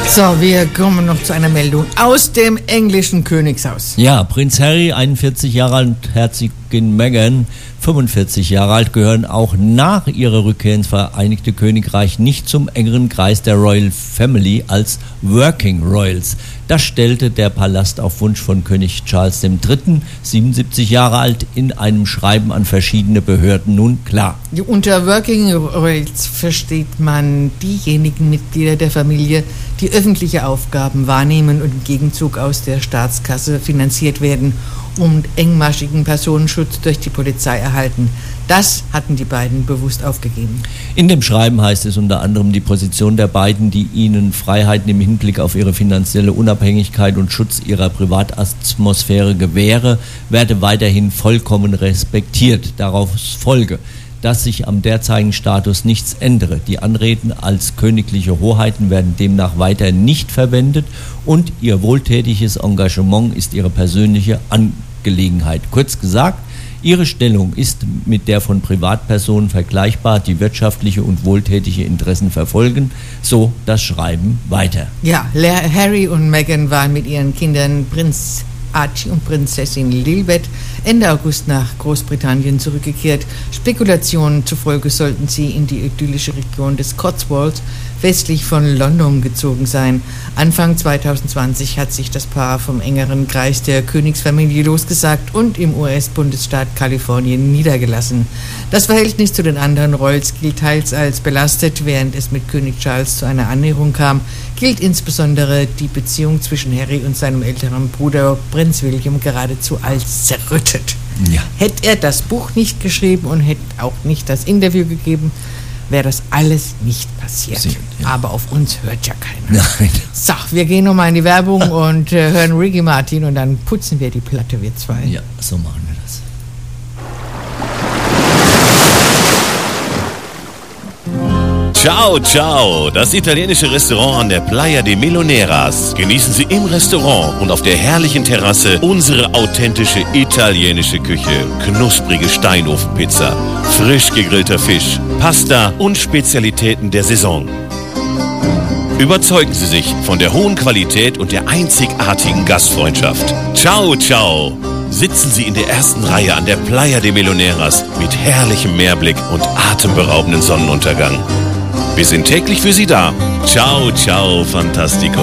So, wir kommen noch zu einer Meldung aus dem englischen Königshaus. Ja, Prinz Harry, 41 Jahre alt, und Herzogin Meghan, 45 Jahre alt, gehören auch nach ihrer Rückkehr ins Vereinigte Königreich nicht zum engeren Kreis der Royal Family als Working Royals. Das stellte der Palast auf Wunsch von König Charles III., 77 Jahre alt, in einem Schreiben an verschiedene Behörden nun klar. Unter Working Royals versteht man diejenigen Mitglieder der Familie, die öffentliche Aufgaben wahrnehmen und im Gegenzug aus der Staatskasse finanziert werden und engmaschigen Personenschutz durch die Polizei erhalten. Das hatten die beiden bewusst aufgegeben. In dem Schreiben heißt es unter anderem, die Position der beiden, die ihnen Freiheiten im Hinblick auf ihre finanzielle Unabhängigkeit und Schutz ihrer Privatatmosphäre gewähre, werde weiterhin vollkommen respektiert. Daraus folge, dass sich am derzeitigen Status nichts ändere. Die Anreden als königliche Hoheiten werden demnach weiter nicht verwendet und ihr wohltätiges Engagement ist ihre persönliche Angelegenheit. Kurz gesagt, ihre Stellung ist mit der von Privatpersonen vergleichbar, die wirtschaftliche und wohltätige Interessen verfolgen, so das Schreiben weiter. Ja, Harry und Meghan waren mit ihren Kindern Prinz Archie und Prinzessin Lilibet Ende August nach Großbritannien zurückgekehrt. Spekulationen zufolge sollten sie in die idyllische Region des Cotswolds westlich von London gezogen sein. Anfang 2020 hat sich das Paar vom engeren Kreis der Königsfamilie losgesagt und im US-Bundesstaat Kalifornien niedergelassen. Das Verhältnis zu den anderen Royals gilt teils als belastet, während es mit König Charles zu einer Annäherung kam, gilt insbesondere die Beziehung zwischen Harry und seinem älteren Bruder Prinz William geradezu als zerrüttet. Ja. Hätte er das Buch nicht geschrieben und hätte auch nicht das Interview gegeben, wäre das alles nicht passiert. Ja. Aber auf uns hört ja keiner. Nein. So, wir gehen nochmal in die Werbung und hören Ricky Martin und dann putzen wir die Platte, wir zwei. Ja, so machen wir das. Ciao, ciao, das italienische Restaurant an der Playa de Meloneras. Genießen Sie im Restaurant und auf der herrlichen Terrasse unsere authentische italienische Küche. Knusprige Steinofenpizza, frisch gegrillter Fisch, Pasta und Spezialitäten der Saison. Überzeugen Sie sich von der hohen Qualität und der einzigartigen Gastfreundschaft. Ciao, ciao. Sitzen Sie in der ersten Reihe an der Playa de Meloneras mit herrlichem Meerblick und atemberaubenden Sonnenuntergang. Wir sind täglich für Sie da. Ciao, ciao, fantastico.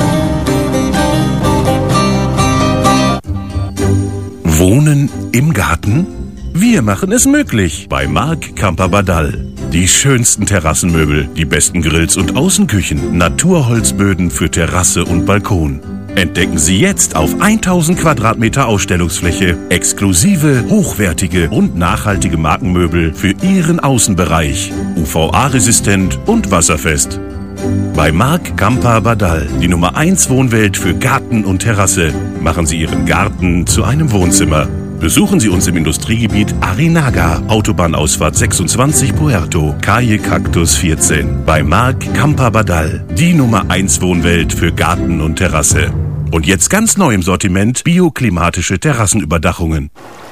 Wohnen im Garten? Wir machen es möglich bei Marc Camper-Badal. Die schönsten Terrassenmöbel, die besten Grills und Außenküchen, Naturholzböden für Terrasse und Balkon. Entdecken Sie jetzt auf 1000 Quadratmeter Ausstellungsfläche exklusive, hochwertige und nachhaltige Markenmöbel für Ihren Außenbereich. UVA-resistent und wasserfest. Bei Marc Camper-Badal, die Nummer 1 Wohnwelt für Garten und Terrasse. Machen Sie Ihren Garten zu einem Wohnzimmer. Besuchen Sie uns im Industriegebiet Arinaga, Autobahnausfahrt 26 Puerto, Calle Cactus 14. Bei Marc Camper-Badal, die Nummer 1 Wohnwelt für Garten und Terrasse. Und jetzt ganz neu im Sortiment bioklimatische Terrassenüberdachungen.